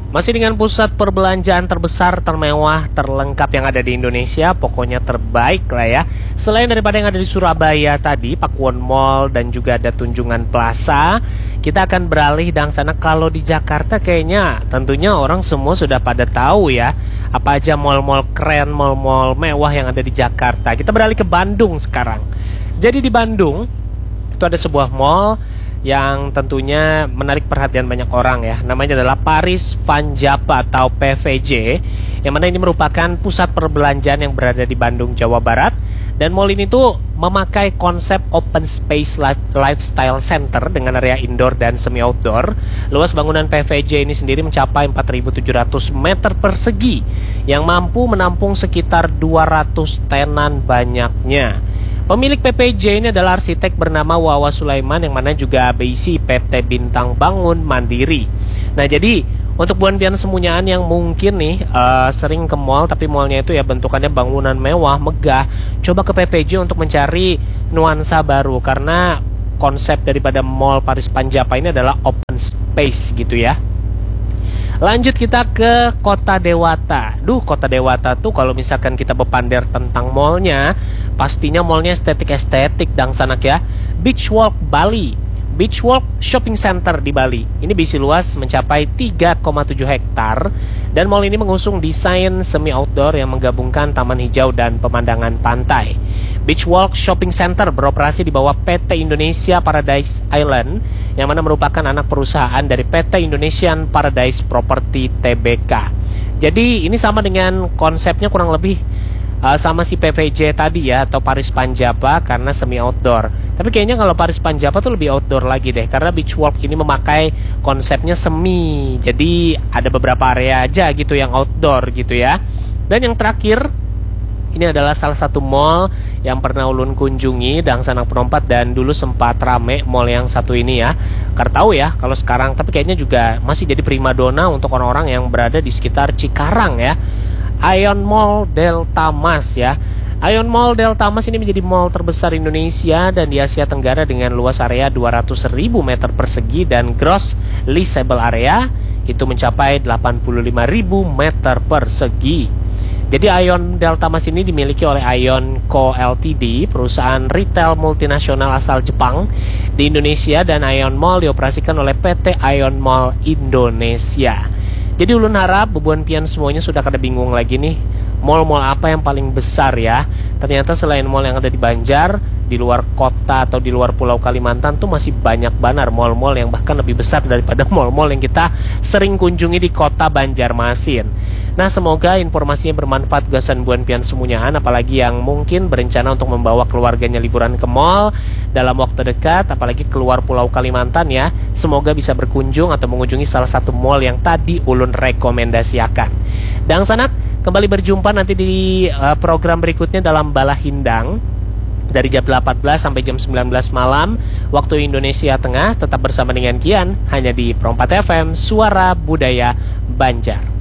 Masih dengan pusat perbelanjaan terbesar, termewah, terlengkap yang ada di Indonesia, pokoknya terbaik lah ya. Selain daripada yang ada di Surabaya tadi, Pakuwon Mall dan juga ada Tunjungan Plaza, kita akan beralih dan sana. Kalau di Jakarta kayaknya tentunya orang semua sudah pada tahu ya, apa aja mall-mall keren, mall-mall mewah yang ada di Jakarta. Kita beralih ke Bandung sekarang. Jadi di Bandung itu ada sebuah mall yang tentunya menarik perhatian banyak orang ya. Namanya adalah Paris Van Java atau PVJ, yang mana ini merupakan pusat perbelanjaan yang berada di Bandung, Jawa Barat. Dan mall ini tuh memakai konsep open space lifestyle center dengan area indoor dan semi outdoor. Luas bangunan PVJ ini sendiri mencapai 4.700 meter persegi yang mampu menampung sekitar 200 tenan banyaknya. Pemilik PPJ ini adalah arsitek bernama Wawa Sulaiman, yang mana juga berisi PT Bintang Bangun Mandiri. Nah, jadi untuk buan pian semunyaan yang mungkin nih sering ke mall, tapi mallnya itu ya bentukannya bangunan mewah, megah, coba ke PPJ untuk mencari nuansa baru, karena konsep daripada mall Paris Van Java ini adalah open space gitu ya. Lanjut kita ke Kota Dewata. Kota Dewata tuh kalau misalkan kita bepander tentang mallnya, pastinya mallnya estetik-estetik dan sanak ya. Beach Walk Bali, Beach Walk Shopping Center di Bali. Ini berisi luas mencapai 3,7 hektar. Dan mall ini mengusung desain semi outdoor yang menggabungkan taman hijau dan pemandangan pantai. Beach Walk Shopping Center beroperasi di bawah PT Indonesia Paradise Island, yang mana merupakan anak perusahaan dari PT Indonesian Paradise Property Tbk. Jadi ini sama dengan konsepnya kurang lebih sama si PVJ tadi ya, atau Paris Van Java, karena semi outdoor. Tapi kayaknya kalau Paris Van Java tuh lebih outdoor lagi deh, karena Beach Walk ini memakai konsepnya semi. Jadi ada beberapa area aja gitu yang outdoor gitu ya. Dan yang terakhir, ini adalah salah satu mall yang pernah ulun kunjungi dan Sanak Perompat, dan dulu sempat rame mall yang satu ini ya. Karena tahu ya kalau sekarang, tapi kayaknya juga masih jadi primadona untuk orang-orang yang berada di sekitar Cikarang ya. Ion Mall Delta Mas ya. Ion Mall Delta Mas ini menjadi mall terbesar Indonesia dan di Asia Tenggara dengan luas area 200.000 meter persegi dan gross leasable area itu mencapai 85.000 meter persegi. Jadi Ion Delta Mas ini dimiliki oleh Ion Co Ltd, perusahaan retail multinasional asal Jepang di Indonesia, dan Ion Mall dioperasikan oleh PT Ion Mall Indonesia. Jadi ulun harap bebuan pian semuanya sudah kada bingung lagi nih, mall-mall apa yang paling besar ya. Ternyata selain mall yang ada di Banjar, di luar kota atau di luar Pulau Kalimantan tuh masih banyak banar mall-mall yang bahkan lebih besar daripada mall-mall yang kita sering kunjungi di kota Banjarmasin. Nah, semoga informasinya bermanfaat gasan buan pian semunyaan, apalagi yang mungkin berencana untuk membawa keluarganya liburan ke mall dalam waktu dekat, apalagi keluar Pulau Kalimantan ya. Semoga bisa berkunjung atau mengunjungi salah satu mall yang tadi ulun rekomendasikan. Dan Sanak kembali berjumpa nanti di program berikutnya dalam Bala Hindang dari jam 18 sampai jam 19 malam waktu Indonesia Tengah. Tetap bersama dengan Kian hanya di Perompat FM, Suara Budaya Banjar.